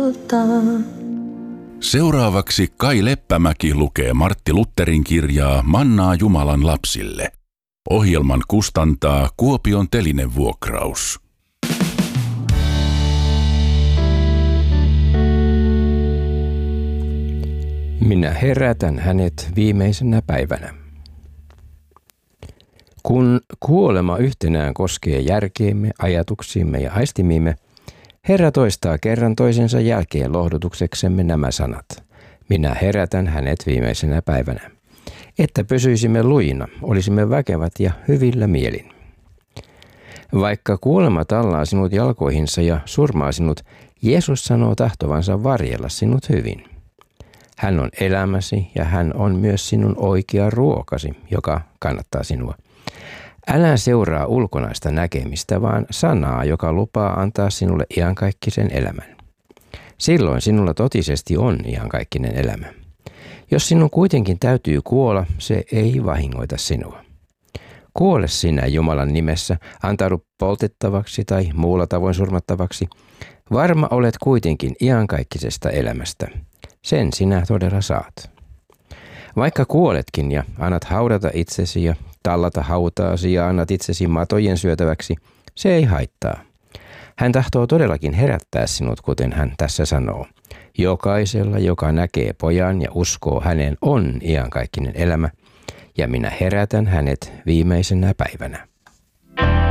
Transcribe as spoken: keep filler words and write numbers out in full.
valtaa. Seuraavaksi Kai Leppämäki lukee Martti Lutherin kirjaa Mannaa Jumalan lapsille. Ohjelman kustantaa Kuopion Telinevuokraus. Minä herätän hänet viimeisenä päivänä. Kun kuolema yhtenään koskee järkeemme, ajatuksiimme ja aistimiimme, Herra toistaa kerran toisensa jälkeen lohdutukseksemme nämä sanat. Minä herätän hänet viimeisenä päivänä. Että pysyisimme lujina, olisimme väkevät ja hyvillä mielin. Vaikka kuolema tallaa sinut jalkoihinsa ja surmaa sinut, Jeesus sanoo tahtovansa varjella sinut hyvin. Hän on elämäsi ja hän on myös sinun oikea ruokasi, joka kannattaa sinua. Älä seuraa ulkonaista näkemistä, vaan sanaa, joka lupaa antaa sinulle iankaikkisen elämän. Silloin sinulla totisesti on iankaikkinen elämä. Jos sinun kuitenkin täytyy kuolla, se ei vahingoita sinua. Kuole sinä Jumalan nimessä, antaudu poltettavaksi tai muulla tavoin surmattavaksi. Varma olet kuitenkin iankaikkisesta elämästä. Sen sinä todella saat. Vaikka kuoletkin ja annat haudata itsesi ja tallata hautaasi ja annat itsesi matojen syötäväksi, se ei haittaa. Hän tahtoo todellakin herättää sinut, kuten hän tässä sanoo. Jokaisella, joka näkee pojan ja uskoo häneen, on iankaikkinen elämä, ja minä herätän hänet viimeisenä päivänä.